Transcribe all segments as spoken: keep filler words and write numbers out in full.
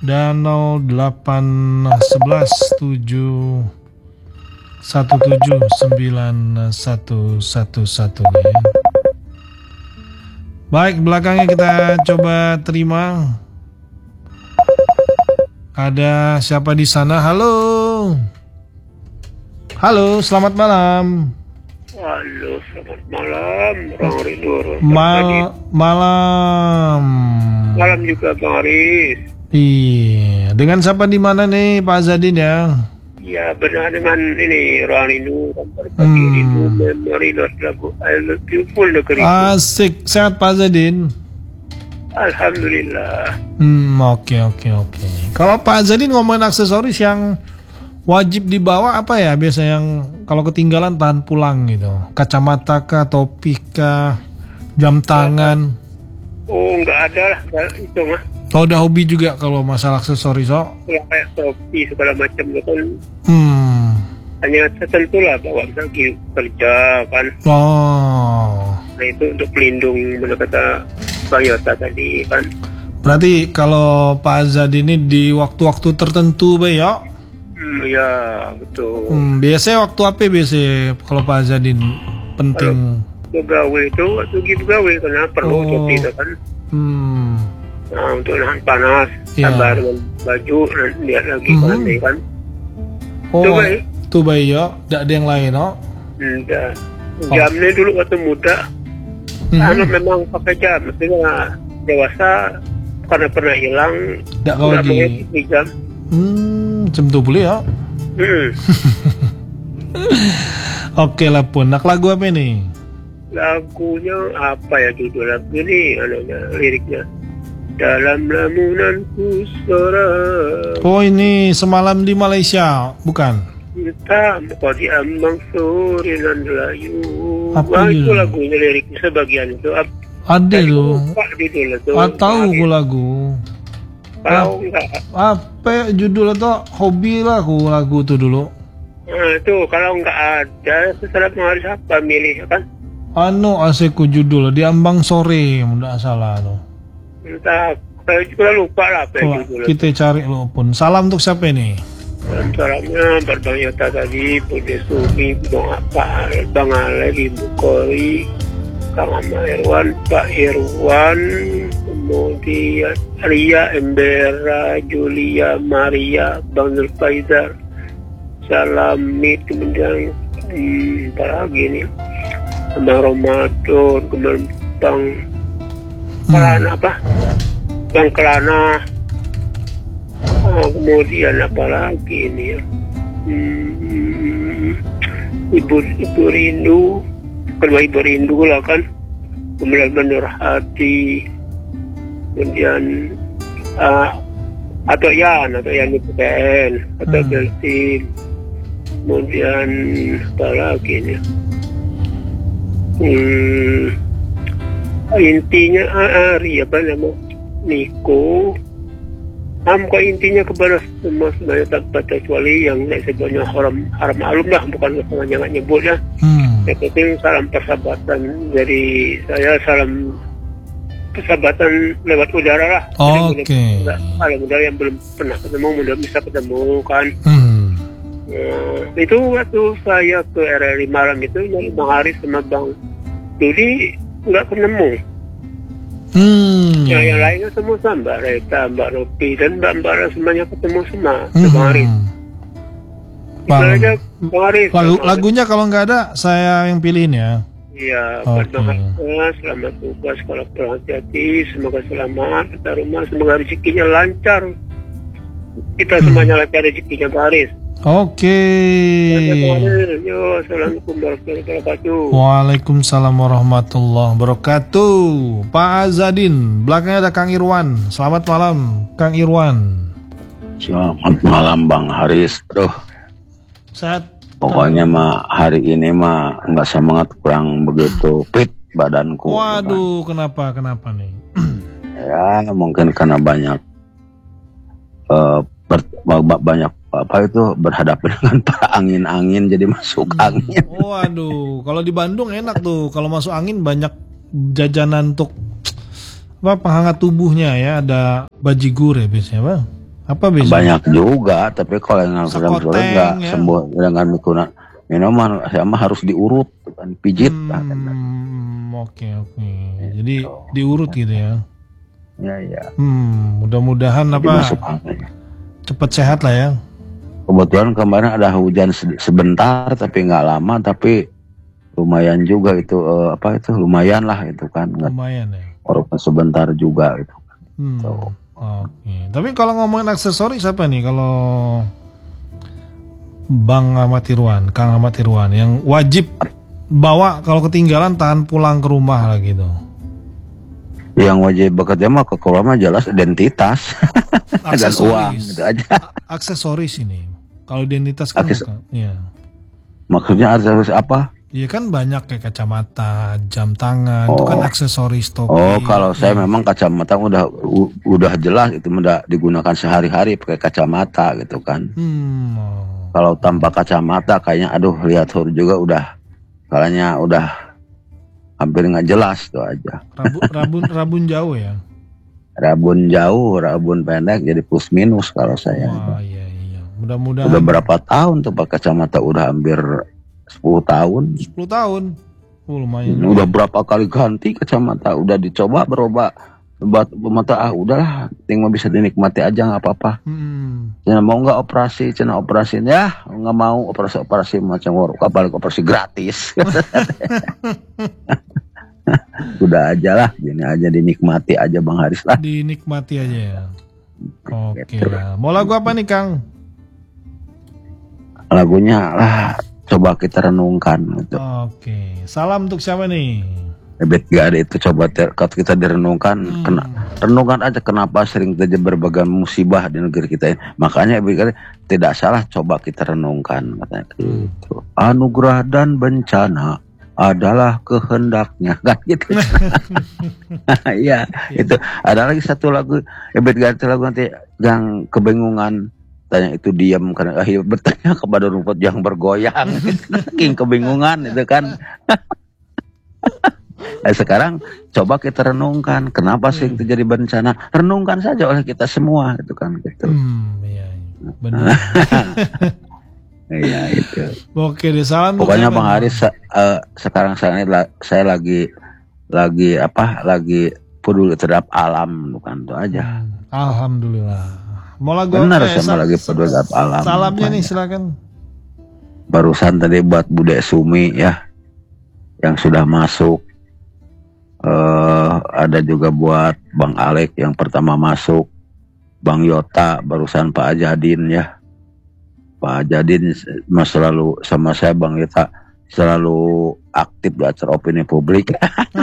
dan nol delapan satu satu tujuh satu tujuh sembilan satu satu satu ya. Baik, belakangnya kita coba terima. Ada siapa di sana? Halo. Halo, selamat malam. Halo, selamat malam, Bang Ridho. Ma- malam. Malam juga, Bang Aris. Iya, dengan siapa di mana nih, Pak Zadin ya? Ya, benar dengan ini Ruang Rindu, berbagi Hmm. rindu, memori not lagu I love you full negeri. Asik, sehat Pak Zadin. Alhamdulillah. Hmm, oke oke oke. Kalau Pak Zadin ngomongin aksesoris yang wajib dibawa apa ya? Biasa yang kalau ketinggalan tahan pulang gitu. Kacamata kah, topi kah, jam tangan. Oh, enggak ada lah, enggak, itu mah. Oh, udah hobi juga kalau masalah aksesoris, oh. Ya, kayak topi segala macam itu kan Hmm. hanya tertentu lah bawa pergi kerja kan. Oh. Nah, itu untuk pelindung benar kata Bang Yota tadi kan. Berarti kalau Pak Zadin ini di waktu-waktu tertentu, Bay, ya? Hmm, ya, betul. Hmm, biasanya waktu apa biasanya kalau Pak Zadin penting? Begawe itu waktu pergi begawe karena perlu Oh. topi itu kan. Hmm. Nah, untuk nahan panas, Ya. tambah dengan baju, dan lihat lagi Mhm. pandai kan. Oh, Tuh, Bay. tuh Bay, ya. Tidak ada yang lain, oh. Enggak. Oh. Jamnya dulu waktu muda, Mhm. anu memang pakai jam. Maksudnya dewasa karena pernah hilang, Tidak kau nggak di. pakai jam. Hmm, jam tuh boleh ya. Hmm. Oke lah pun. Nak lagu apa nih? Lagunya apa ya judul lagu ini? Anunya, liriknya. Dalam lamunanku seorang Oh, ini Semalam di Malaysia, bukan? hitam kau di ambang sore nan layu. Apa Wah, itu judul? lagunya liriknya sebagian itu. Ap- Ada tadi tuh. lupa judulnya tuh. Ah, tahu gue lagu. Kalau enggak, Apa ya judul atau hobi lah aku lagu tuh dulu. nah, tuh kalau enggak ada, setelah harus apa milih kan? Anu aseku judul di Ambang Sore, mudah salah tuh. Entah, saya juga lupa lah apa Coba judulnya. kita cari lo pun. Salam untuk siapa nih? Dan salamnya Bang Yota tadi, Bude Sumi, Bang apa, Bang Ale, Ibu Kori, Kang Ama Irwan, Pak Irwan, kemudian Ria, Embera, Julia, Maria, Bang Nur Faizar, Salamit, kemudian hmm, apa lagi nih? Bang Ramadan, kemudian Bang Kelana apa? Bang Kelana, oh, kemudian apa lagi ini ya? Hmm, Ibu Ibu Rindu, kedua Ibu Rindu lah kan, kemudian Menur Hati, kemudian uh, atau Yan, atau Yan P P N, atau Hmm. Gelsin, kemudian apa lagi ini? Hmm, intinya Ari apa nama Niko. Am kok intinya kepada semua semuanya tanpa kecuali yang tidak sebutnya haram haram malum lah, bukan sengaja nggak nyebut ya. Hmm. Yang penting salam persahabatan dari saya, salam persahabatan lewat udara lah. Jadi Oke. mudah- kalau udara yang belum pernah ketemu mudah bisa ketemu kan. Hmm. Nah, itu waktu saya ke R R I malam itu nyari Bang Haris sama Bang Dudi nggak ketemu. Hmm. Yang, yang lainnya semua sama, Mbak Reta, Mbak Ropi, dan Mbak-Mbak semuanya ketemu semua. Hmm. Bang Haris. Itu Bang. aja Bang Haris. Lagu, Bang- lagunya kalau nggak ada saya yang pilihin ya. Iya, Oke. buat Bang Haris, selamat tugas, kalau pulang hati-hati, semoga selamat, kita rumah, semoga rezekinya lancar. Kita Hmm. semuanya lancar rezekinya, Bang Haris. Oke. Yo, assalamualaikum warahmatullahi wabarakatuh. Waalaikumsalam warahmatullahi wabarakatuh. Pak Azadin, belakangnya ada Kang Irwan. Selamat malam, Kang Irwan. Selamat malam Bang Haris. Aduh, Sehat. pokoknya mah hari ini mah nggak semangat, kurang begitu fit badanku. Waduh, kenapa kenapa nih? Ya mungkin karena banyak eh, ber- ba- banyak apa itu berhadapan dengan para angin-angin jadi masuk angin. Waduh, kalau di Bandung enak tuh. Kalau masuk angin banyak jajanan untuk apa penghangat tubuhnya ya. Ada bajigur ya biasanya, Bang. Apa biasanya? Banyak juga, tapi kalau yang sedang Sekoteng, nggak ya. sembuh dengan mikunan minuman, sama harus diurut, kan pijit. Hmm, oke oke. Jadi diurut gitu ya. Ya ya. Hmm, mudah-mudahan apa Dimasuk angin. cepat sehat lah ya. Kebetulan kemarin ada hujan se- sebentar, tapi nggak lama, tapi lumayan juga itu eh, apa itu lumayan lah itu kan, nggak Lumayan ya. walaupun sebentar juga itu. Hmm. So. Oke. Tapi kalau ngomongin aksesoris apa nih kalau Bang Ahmad Irwan, Kang Ahmad Irwan yang wajib bawa kalau ketinggalan tahan pulang ke rumah lah gitu. Yang wajib bekerja mah ke keluar mah jelas identitas dan Aksesoris. uang gitu aja. A- aksesoris ini. Kalau identitas kan Akses- bukan. Iya. Maksudnya aksesoris apa? Iya kan banyak kayak kacamata, jam tangan, itu kan Oh. aksesoris topi. Oh, kalau saya Iya. memang kacamata udah u- udah jelas itu udah digunakan sehari-hari pakai kacamata gitu kan. Hmm. oh. Kalau tanpa kacamata kayaknya aduh lihat huruf juga udah kayaknya udah hampir nggak jelas tuh aja. Rabun, rabun, rabun jauh ya. Rabun jauh, rabun pendek jadi plus minus kalau saya. Wah iya iya. Mudah-mudahan Udah berapa tahun tuh pakai kacamata udah hampir sepuluh tahun. sepuluh tahun. Oh, lumayan. Hmm, udah berapa kali ganti kacamata, udah dicoba berobat obat mata ah udahlah, ting mah bisa dinikmati aja nggak apa-apa. Hmm. Cina mau nggak operasi, cina operasi ya nggak mau operasi operasi macam war, balik operasi gratis. Udah aja lah, gini aja dinikmati aja Bang Haris lah. Dinikmati aja ya. Oke Gitu. lah. Mau lagu apa nih Kang? Lagunya lah coba kita renungkan gitu. Oke. Salam untuk siapa nih? Ebet gak ada itu coba ter, kalau kita direnungkan, Hmm. kena, renungkan aja kenapa sering terjadi berbagai musibah di negeri kita ini. Makanya Ebet kata, tidak salah coba kita renungkan katanya Hmm. gitu. Anugerah dan bencana adalah kehendaknya kan gitu. Iya, itu ada lagi satu lagu Ebet gak ada lagu nanti yang kebingungan tanya itu diam karena akhirnya bertanya kepada rumput yang bergoyang. King kebingungan itu kan. Nah, sekarang coba kita renungkan kenapa sih terjadi bencana, renungkan saja oleh kita semua itu kan gitu. Hmm, iya, iya. Benar. Iya itu. Oke deh, salam untuk Pokoknya siapa Bang nih? Haris se- eh, sekarang saya ini la- saya lagi lagi apa lagi peduli terhadap alam bukan itu aja. Hmm, Alhamdulillah. Mau lagu Benar eh, sama sa- lagi peduli terhadap alam. Salamnya nih Bukannya. silakan. Barusan tadi buat Bude Sumi ya yang sudah masuk. Eh ada juga buat Bang Alek yang pertama masuk, Bang Yota, barusan Pak Ajadin ya. Pak Ajadin mas selalu sama saya Bang Yota selalu aktif di acara opini publik.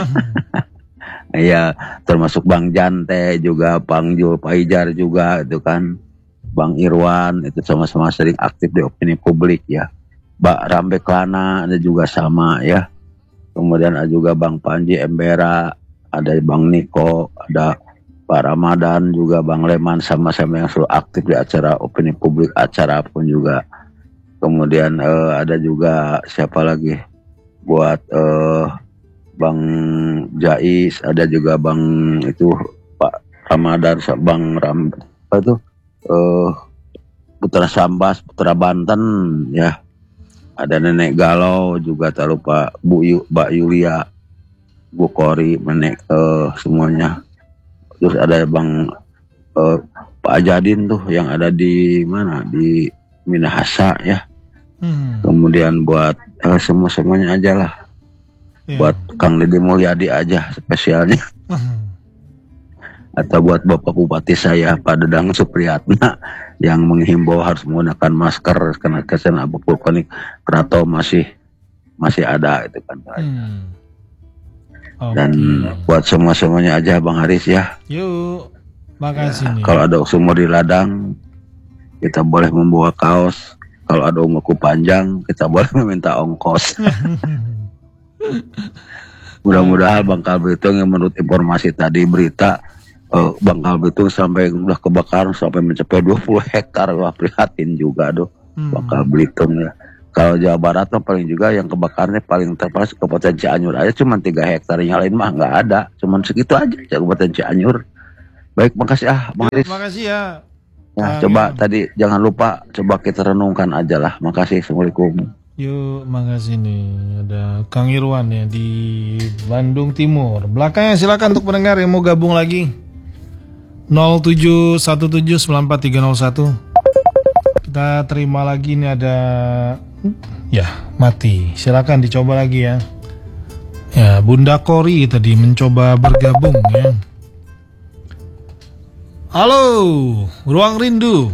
Iya, termasuk Bang Jante juga, Bang Jul Paijar juga itu kan. Bang Irwan itu sama-sama sering aktif di opini publik ya. Mbak Rambe Klana ada juga sama ya. Kemudian ada juga Bang Panji Embera, ada Bang Niko, ada Pak Ramadan, juga Bang Leman, sama-sama yang selalu aktif di acara opini publik, acara pun juga. Kemudian eh, ada juga siapa lagi? Buat eh, Bang Jais, ada juga Bang itu Pak Ramadan, Bang Ram, apa itu? Eh, Putra Sambas, Putra Banten ya. Ada Nenek Galau juga, tak lupa Bu Yu, Mbak Yulia, Bu Kori, Nenek eh, semuanya. Terus ada Bang eh, Pak Ajadin tuh yang ada di mana di Minahasa ya. Hmm, Kemudian buat eh, semua semuanya aja lah. iya. Buat Kang Deddy Mulyadi aja spesialnya. Hmm, Atau buat Bapak Bupati saya Pak Dedang Supriyatna yang menghimbau harus menggunakan masker karena kesan abu vulkanik Krakatau masih masih ada itu kan. hmm. Oke. Dan buat semua semuanya aja Bang Haris ya. Yuk, makasih nih. Kalau ada sumur di ladang kita boleh membawa kaos. Kalau ada umurku panjang kita boleh meminta ongkos. Mudah-mudahan Bangka Belitung yang menurut informasi tadi berita eh, Bangka Belitung sampai udah kebakaran sampai mencapai dua puluh hektar. Wah prihatin juga aduh Hmm. Bangka Belitung ya. Kalau Jawa Barat mah paling juga yang kebakarannya paling terpas Kabupaten Cianjur aja cuma tiga hektar, yang lain mah nggak ada, cuma segitu aja Kabupaten Cianjur. Baik, makasih ah Bang Yuk, Haris. makasih ya. Ya, Ah, coba ya. tadi jangan lupa coba kita renungkan aja lah. Makasih. Assalamualaikum. Yuk, makasih nih. Ada Kang Irwan ya di Bandung Timur. Belakangnya silakan untuk pendengar yang mau gabung lagi. nol tujuh satu tujuh sembilan empat tiga nol satu. Kita terima lagi nih ada ya, mati. Silakan dicoba lagi ya. Ya, Bunda Kori tadi mencoba bergabung ya. Halo, Ruang Rindu.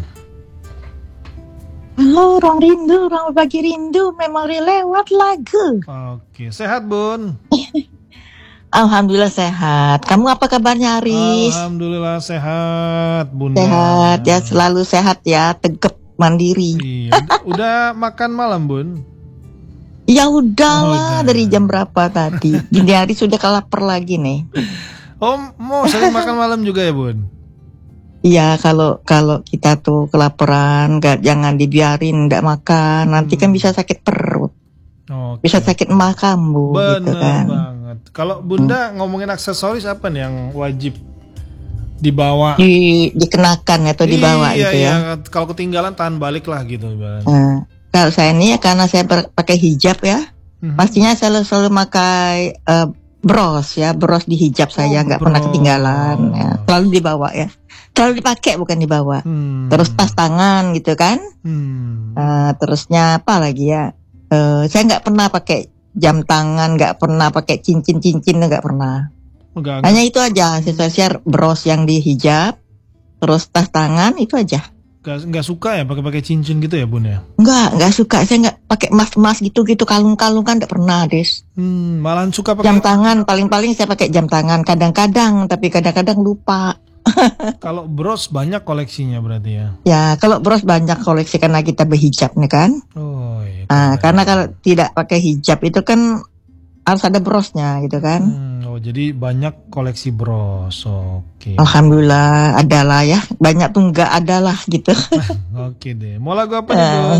Halo, ruang rindu, ruang berbagi rindu, memori lewat lagu. Oke, sehat Bun? Alhamdulillah sehat. Kamu apa kabarnya, Aris? Alhamdulillah sehat, Bunda. Sehat ya, selalu sehat ya, tegap mandiri. Iya, udah, udah makan malam Bun? Ya Oh, udahlah, udah. dari jam berapa tadi? Gini hari sudah kelaper lagi nih. Oh, mau sering makan malam juga ya Bun? Iya, kalau kalau kita tuh kelaparan, nggak jangan dibiarin nggak makan, nanti kan bisa sakit perut, Oke. bisa sakit mah kambuh gitu Bener kan. banget. Kalau Bunda ngomongin aksesoris apa nih yang wajib dibawa? Di, dikenakan atau dibawa iya, gitu iya. ya. Kalau ketinggalan tahan balik lah gitu. Bang. Nah, kalau saya ini ya karena saya ber- pakai hijab ya, Mhm. pastinya selalu selalu pakai eh, bros ya, bros di hijab saya Oh, nggak pernah bros. ketinggalan, ya. Selalu dibawa ya, selalu dipakai bukan dibawa. Hmm. Terus tas tangan gitu kan, Hmm. Eh, terusnya apa lagi ya? Eh, saya nggak pernah pakai jam tangan, nggak pernah pakai cincin-cincin, nggak pernah. Enggak, Hanya itu aja, saya share bros yang di hijab, terus tas tangan itu aja. enggak, enggak suka ya pakai-pakai cincin gitu ya Bun ya? Nggak, nggak suka. Saya nggak pakai emas-emas gitu-gitu, kalung-kalung kan nggak pernah, Des. Hmm, malahan suka Jam pakai. tangan, paling-paling saya pakai jam tangan. Kadang-kadang, tapi kadang-kadang lupa. Kalau bros banyak koleksinya berarti ya. Ya, kalau bros banyak koleksi karena kita berhijab nih kan. Oh iya. Nah, keren. karena kalau tidak pakai hijab itu kan harus ada brosnya gitu kan. Hmm, oh jadi banyak koleksi bros. Oke. Alhamdulillah adalah ya. Banyak tuh nggak adalah gitu. Oke deh. Mau lagu apa nih Eh, Bun?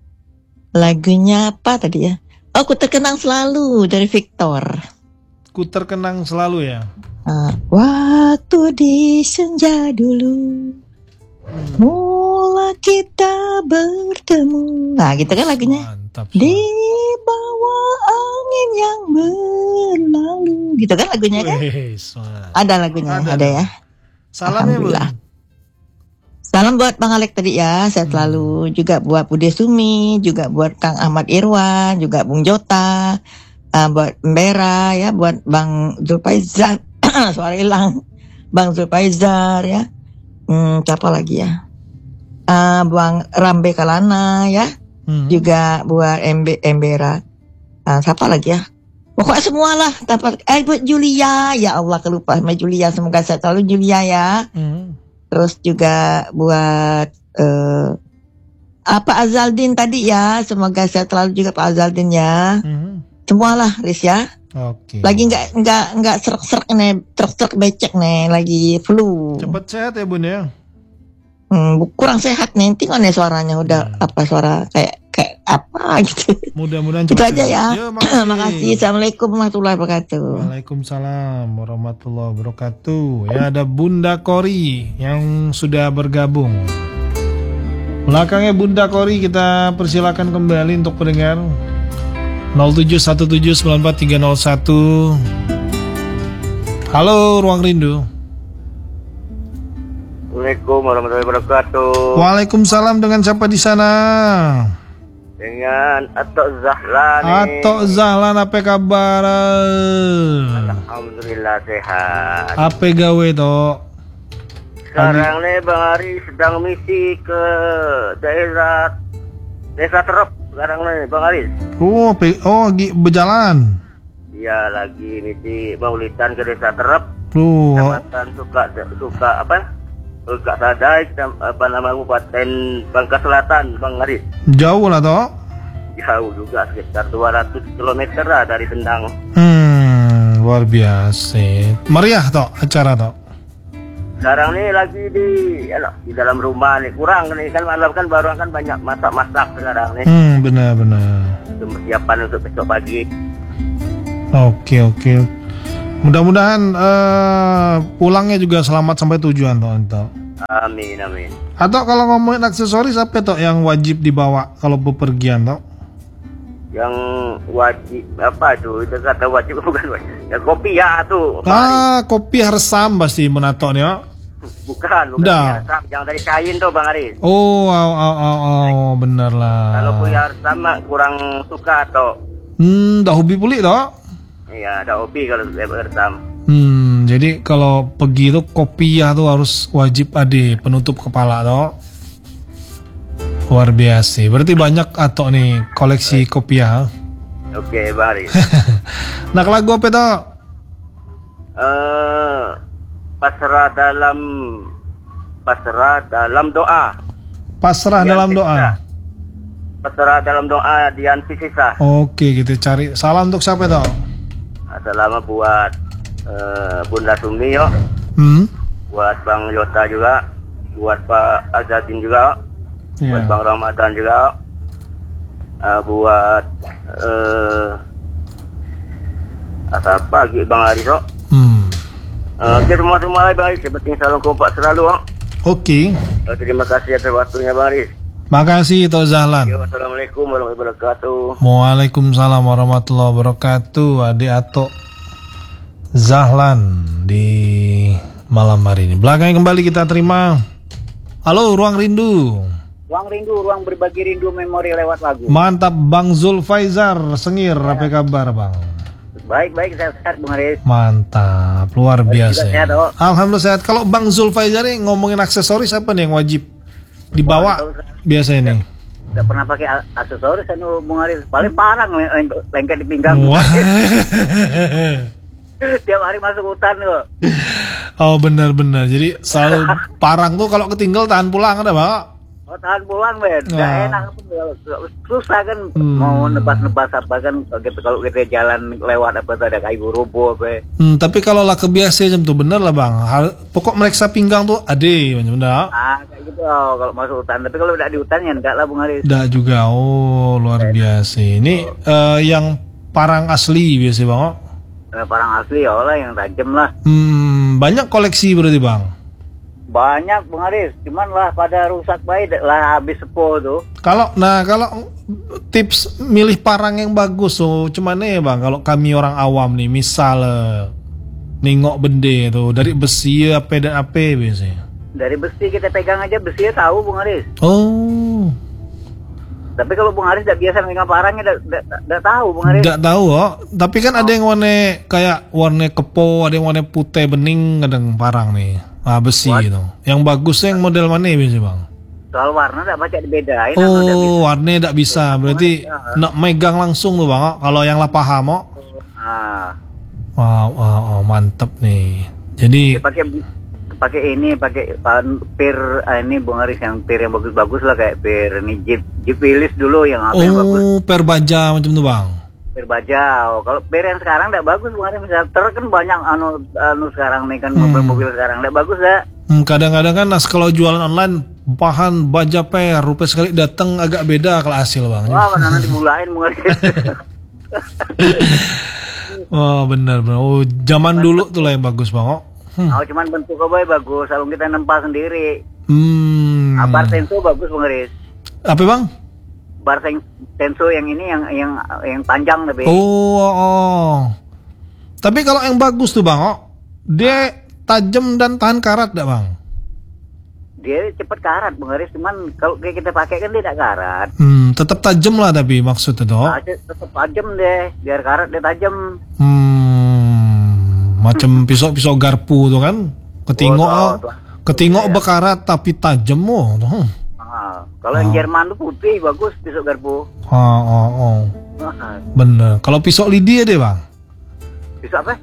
Lagunya apa tadi ya? Oh, Ku Terkenang Selalu dari Victor. Ku terkenang selalu ya. Ah, waktu di senja dulu mula kita bertemu. Nah gitu kan lagunya. Mantap. Di bawah angin yang berlalu. Gitu kan lagunya kan? Wes, mantap. Ada lagunya, Ada, ada, ada. ya. Salam ya Bun. Alhamdulillah. Salam buat Bang Alek tadi ya, saya selalu juga buat Bude Sumi, juga buat Kang Ahmad Irwan, juga Bung Jota, uh, buat Mbera ya, buat Bang Zulfaizar, suara hilang, Bang Zulfaizar ya, hmm, siapa lagi ya, uh, Bang Rambe Kalana ya, Hmm. juga buat M B Mbera, uh, siapa lagi ya, pokoknya semualah, dapat, eh buat Julia, ya Allah kelupa sama Julia, semoga saya selalu Julia ya. Hmm. Terus juga buat eh, apa Azaldin tadi ya, semoga sehat selalu juga Pak Azaldin ya. Hmm. Semualah Riz ya. Oke. Lagi nggak nggak nggak serak-serak nih, serak-serak becek nih, lagi flu. Cepet sehat ya Bun ya. Hmm, kurang sehat nih, tengok nih suaranya udah Hmm. apa suara kayak kayak apa gitu. Mudah-mudahan Itu cepet aja sehat. ya. Yo, makasih. Makasih. Assalamualaikum warahmatullahi wabarakatuh. Waalaikumsalam warahmatullahi wabarakatuh. Ya ada Bunda Kori yang sudah bergabung. Belakangnya Bunda Kori kita persilakan kembali untuk pendengar nol tujuh satu tujuh sembilan empat tiga nol satu. Halo Ruang Rindu. Assalamualaikum warahmatullahi wabarakatuh. Waalaikumsalam, dengan siapa di sana? Dengan Atok Zahlan. Atok Zahlan, apa kabar? Alhamdulillah sehat. Apa gawe Tok? Sekarang nih Bang Ari sedang misi ke daerah Desa Terep. Sekarang nih Bang Ari. Oh, pe- oh lagi berjalan. Iya lagi misi maulidan ke Desa Terep. Tuh, Kecamatan Suka Suka apa? Suka Sadai, apa nama Kabupaten Bangka Selatan, Bang Ari. jauh lah Tok. Jauh juga sekitar dua ratus kilometer lah dari Sendang. Hmm, luar biasa. Meriah Tok acara Tok. Sekarang nih lagi di yalah, di dalam rumah nih, kurang nih kan malam kan baru kan banyak masak-masak sekarang nih. Hmm, benar-benar. Itu persiapan untuk besok pagi. Oke, oke. Mudah-mudahan eh, pulangnya juga selamat sampai tujuan Tok. Tok. Amin, amin. Atau kalau ngomongin aksesoris apa toh yang wajib dibawa kalau bepergian toh? Yang wajib apa tuh? Itu kata wajib bukan wajib. Ya kopi ya tuh. Ah, kopi resam pasti menatok nih, oh. Bukan, bukan. Dah. Resam, yang dari kain tuh Bang Aris. Oh, oh, oh, oh, oh, bener lah. Kalau punya sama kurang suka atau Hmm, dah hobi pulih toh? iya, ada hobi kalau resam. Hmm, jadi kalau pergi tuh kopiah tuh harus wajib ada penutup kepala toh. Luar biasa. Berarti banyak atau nih koleksi kopiah. Oke, Bang Aris. Nah, lagu apa toh? Eh, pasrah dalam pasrah dalam doa. Pasrah Dian dalam Pisisa. doa. Pasrah dalam doa Dian Pisisa. Oke, kita cari. Salam untuk siapa toh? Assalamualaikum buat eh, Bunda Sumi yo, Hmm? buat Bang Yota juga, buat Pak Azadin juga, buat Iya. Bang Ramadan juga, eh, buat eh, apa lagi Bang Aris yo. Hmm. Eh, Oke, semua-semua lagi Bang Aris, seperti salam kompak selalu yo. Oke. Eh, Terima kasih atas waktunya Bang Aris. Makasih Toh Zahlan. Yo, Assalamualaikum warahmatullahi wabarakatuh. Waalaikumsalam warahmatullahi wabarakatuh. Adik Atok Zahlan di malam hari ini. Belakangnya kembali kita terima. Halo, Ruang Rindu. Ruang rindu, ruang berbagi rindu memori lewat lagu. Mantap, Bang Zulfaizar Sengir. Apa kabar, Bang? Baik, baik, saya sehat Bung Haris. Mantap, luar biasa. juga sehat, oh. Alhamdulillah sehat. Kalau Bang Zulfaizar ini ngomongin aksesoris apa nih yang wajib dibawa biasanya nih? Tidak pernah pakai a- aksesoris kan Bung Haris. Paling parang leng- leng- lengket di pinggang. Wah. Tiap hari masuk hutan tuh. Oh, benar-benar. Jadi selalu parang tuh kalau ketinggal tahan pulang ada, Bang? Oh, tahan pulang, Ben. Gak Ah. enak. Susah kan Hmm. mau nebas-nebas apa kan gitu, kalau kita jalan lewat apa tuh ada kayu rubuh apa. Hmm, tapi kalau lah kebiasaan jam tuh bener lah, Bang. Hal, pokok meriksa pinggang tuh ade, macam benar. Ah, kayak gitu oh, kalau masuk hutan. Tapi kalau udah di hutan ya enggak lah Bung Haris. Dah juga. Oh, luar biasa. Ini eh, yang parang asli biasa, Bang. Oh. Eh, parang asli ya lah yang tajam lah. Hmm, banyak koleksi berarti, Bang. Banyak Bung Haris, cuman lah pada rusak baik lah habis sepo tuh. Kalau nah kalau tips milih parang yang bagus so cuman nih Bang kalau kami orang awam nih misal eh, nengok bende tuh dari besi apa dan apa biasanya. Dari besi kita pegang aja besinya tahu Bung Haris. Oh, Tapi kalau Bung Haris tidak biasa megang parangnya tidak tahu Bung Haris. nggak tahu oh. Tapi kan ada yang warna kayak warna kepo, ada yang warna putih bening kadang parang nih. Ah besi gitu. Yang bagusnya yang model mana biasanya, Bang? Soal warna tidak baca dibedain. atau nggak bisa. Oh, warnanya tidak bisa. Berarti nak megang langsung tuh, Bang. Kalau yang lah paham oh. Ah, Wow, wow, wow, mantep nih. Jadi dia pakai pakai ini pakai pan- pir ah, ini Bung Haris yang pir yang bagus-bagus lah kayak pir ini Jeep Jeep Willys dulu yang apa yang bagus. oh, per baja macam tuh, Bang. Pir baja. Oh, kalau pir yang sekarang tidak bagus Bung Haris. Misal ter kan banyak anu anu sekarang nih kan Hmm. mobil-mobil sekarang tidak bagus ya. Hmm, kadang-kadang kan nas kalau jualan online bahan baja per rupiah sekali datang agak beda kalau hasil, Bang. Wah, mana dimulain Bung Haris. Wah, benar benar. Oh, zaman dulu tuh lah yang bagus, Bang. Oh. Hmm. Oh, cuman bentuk apa bagus, kalau kita nempel sendiri. Hmm. Ah, bar tenso bagus Bung Haris. Apa, Bang? Bar ten- tenso yang ini yang yang yang panjang tapi. Oh, oh. Tapi kalau yang bagus tuh, Bang, oh, dia tajam dan tahan karat enggak, Bang? Dia cepat karat Bung Haris, cuman kalau kayak kita pakai kan dia tidak karat. Hmm, tetap tajam lah tapi maksudnya tuh. Nah, dia tetap tajam deh, biar karat dia tajam. Hmm, macam pisau-pisau garpu tuh kan, ketingok, Oh, oh, tuh, tuh. ketingok Iya. bekarat tapi tajam oh. Tuh. Nah, kalau yang Jerman tuh putih bagus pisau garpu. Oh, oh, oh. Nah, Bener. Kalau pisau lidi deh, Bang. pisau apa?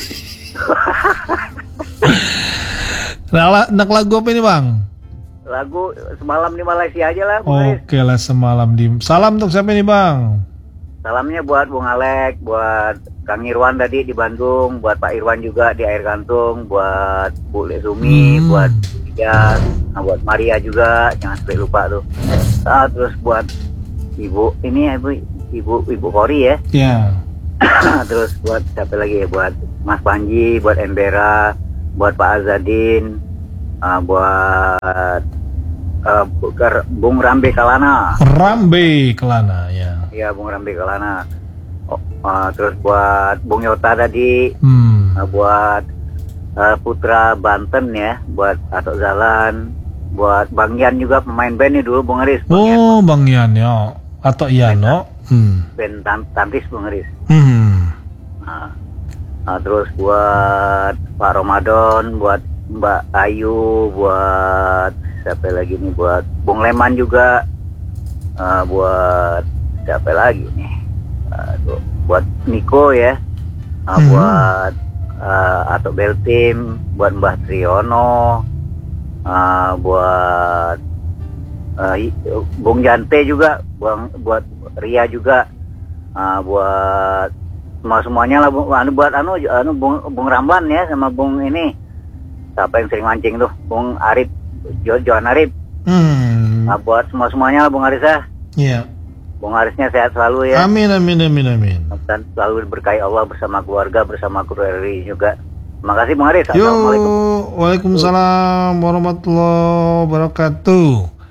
Nah, la- nak lagu apa ini, Bang? Lagu semalam di Malaysia aja lah Bung Haris. Oke lah, semalam di. Salam untuk siapa ini, Bang? Salamnya buat Bung Alek, buat Kang Irwan tadi di Bandung, buat Pak Irwan juga di Air Kantung, buat Bu Lesumi, Hmm. buat Ija, nah, buat Maria juga, jangan sampai lupa tuh. Ah, terus buat Ibu, ini ya Ibu, Ibu, Ibu Kori ya. Ya. Terus buat siapa lagi ya, buat Mas Panji, buat Embera, buat Pak Azadin, uh, buat uh, Bung Rambe Kalana. Rambe Kelana ya. Iya, Bung Rambe Kalana. Oh, uh, terus buat Bung Yota tadi, Hmm. uh, buat uh, Putra Banten ya, buat Atok Zalan, buat Bang Yan juga pemain band nih dulu, Bung Aris. Bang Yan, Oh, Bang Yan ya. Atau Yano. Hmm. band tan Tantris, Bung Aris. Hmm. Nah, nah, terus buat Pak Ramadan, buat Mbak Ayu, buat siapa lagi nih, buat Bung Leman juga, uh, buat siapa lagi nih, uh, buat Niko ya, uh, Hmm. buat uh, Atok Beltim, buat Mbah Triyono, uh, buat uh, Bung Jante juga, buat, buat Ria juga, uh, buat semua semuanya lah, bu, anu buat anu anu Bung, Bung Ramlan ya, sama Bung ini siapa yang sering mancing tuh, Bung Arif, Jo Johan Arif. Hmm. Nah, buat semua semuanya lah Bung Aris ya. Iya. Bung Arisnya sehat selalu ya. Amin amin amin amin. Dan selalu diberkahi Allah bersama keluarga, bersama keluarga juga. Terima kasih Bung Aris. Yo, Assalamualaikum. waalaikumsalam warahmatullahi wabarakatuh.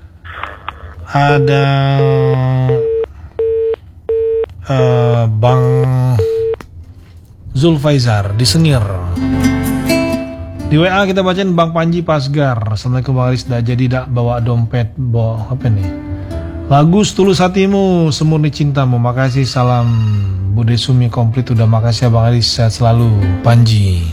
Ada eh, Bang Zulfaizar di Sengir. Di W A kita bacain Bang Panji Pasgar. Assalamualaikum Bang Aris. Dah jadi dak bawa dompet, bawa apa nih? Lagu Setulus Hatimu, Semurni Cintamu. Makasih, salam Bude Sumi komplit. Udah makasih ya Bang Aris. Sehat selalu Panji.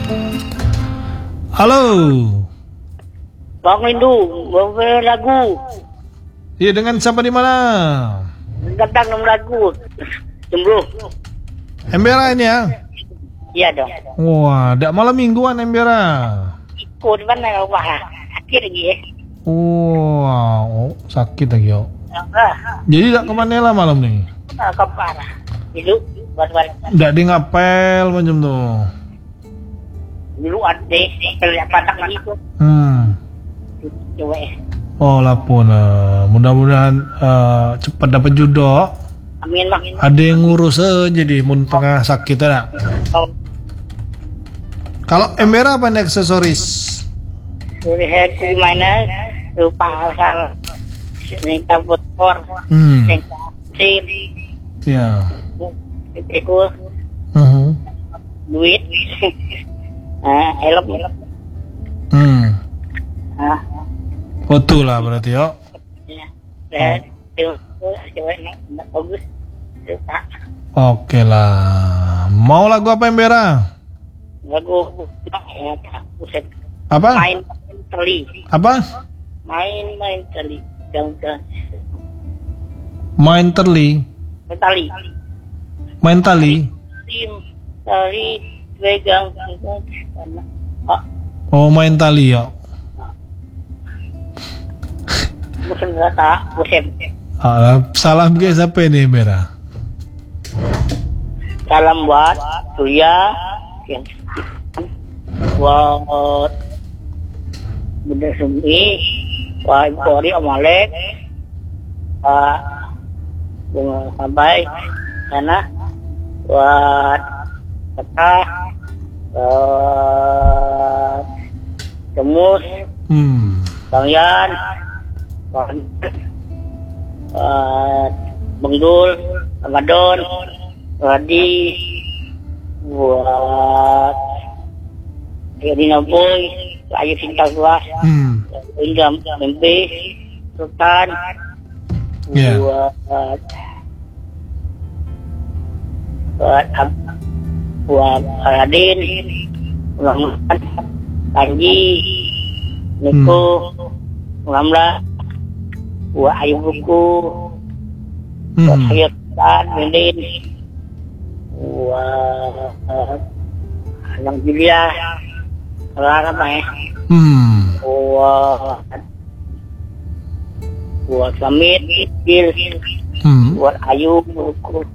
Halo. Bang Lindu, bawa lagu. Iya, dengan siapa di mana? Datang enam lagu. Jembro. Embera ini ya. Iya dong. Wah, dak malam mingguan Embera. Ikut di mana wah. Akhir lagi ya. Wah, oh, sakit lagi yo. Enggak. Jadi dak kemana lah malam nih? Nah, keparah. Dulu buat-buat. Dak di ngapel macam tuh. Dulu ada kelihatan patak gitu. Hmm. Coba ya. Oh lapun, uh, mudah-mudahan uh, cepat dapat jodoh. Amin bang. Ada yang ngurus aja di mun tengah sakit ada. Oh, Kalau Embera apa nih aksesoris? dari hari mana lupa asal nengka motor, Hmm. nengka sim, Ya. itu Uh-huh. duit, ah helm, Hmm. ah Betul lah berarti yo. ya, dan itu coba nih bagus, lupa Oke lah. Mau lagu apa Embera? lagu ya buset Apa? main teli, Apa? main main teli, jangan Main terli. tali, Main tali. sim tali pegang karena ah Oh main tali yo. bukan rata buset. Ah, salam guys apa ini Embera? Salam buat Surya yang buat Bunda Sumi, Pak Ibu Kori, Om Alek, Pak Bunga Sampai, sana buat Kata, buat Temus, Hmm. Bang Yan, buat Bang Dul, Ramadan, Radi, buat Dina Boy, Ayu Cinta Luas, Hmm. Indra Mimpi, Sultan, Ya. buat buat Ab- buat Aladin, Muhammad, Panji, Niko, Muhammad, buat Ayu Buku, buat Hmm. Ayu Sultan, Mendin, buat Alang Julia, Lara apa ya? Hmm. Buat buat Samit, Bil, Hmm. buat Ayu, buat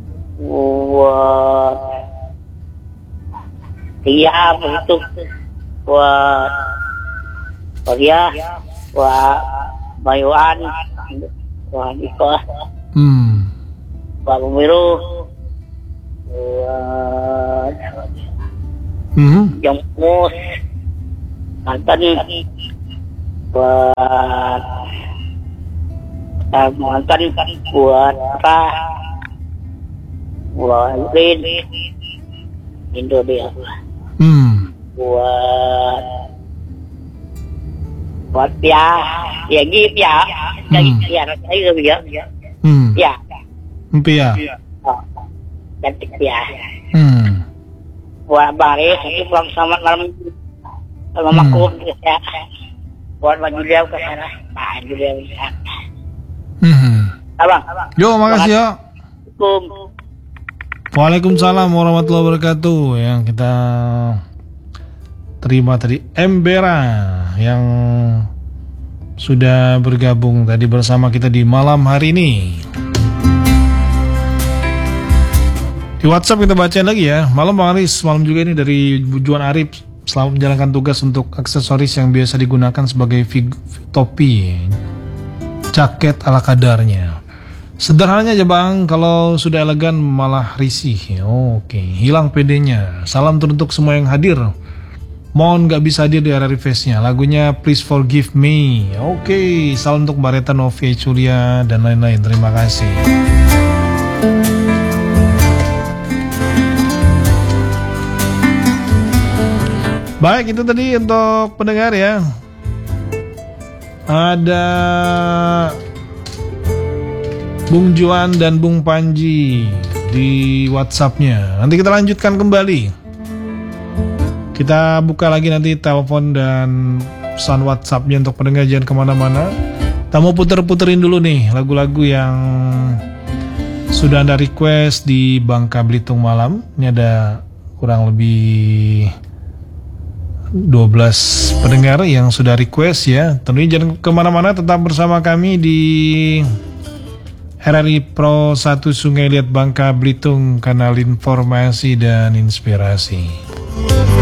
Tia, begitu, buat Korea, buat Bayuan, buat Iko, Hmm. buat Bumiru, buat Hmm. Jongmus, Mantan, buat uh, mantan buat apa buat Rin Indo dia Hmm. buat buat Pia ya gitu ya jadi Hmm. ya saya juga ya Hmm. ya Empia. oh, cantik Pia Hmm. buat Baris ini pulang selamat malam sama Hmm. makum ya buat Pak Julia ke sana Pak Julia ya Hmm. abang Yo, makasih yo. Assalamualaikum. Waalaikumsalam warahmatullahi wabarakatuh. Yang kita terima tadi Embera yang sudah bergabung tadi bersama kita di malam hari ini. Di WhatsApp kita bacain lagi ya. Malam Bang Aris, malam juga ini dari Juan Arif. Selamat menjalankan tugas untuk aksesoris yang biasa digunakan sebagai fig- topi, jaket ala kadarnya. Sederhananya aja bang, kalau sudah elegan malah risih. Oke, hilang pedenya. Salam teruntuk semua yang hadir. Mohon gak bisa hadir di area request-nya. Lagunya Please Forgive Me. Oke, salam untuk Bareta, Novi, Culia, dan lain-lain. Terima kasih. Baik, itu tadi untuk pendengar ya. Ada Bung Juan dan Bung Panji di WhatsApp-nya. Nanti kita lanjutkan kembali. Kita buka lagi nanti telepon dan pesan WhatsApp-nya untuk pendengar, jangan kemana-mana. Kita mau puter-puterin dulu nih lagu-lagu yang sudah Anda request di Bangka Belitung Malam. Ini ada kurang lebih dua belas pendengar yang sudah request ya. Tentunya jangan kemana-mana, tetap bersama kami di R R I Pro satu Sungai Liat Bangka Belitung, kanal informasi dan inspirasi.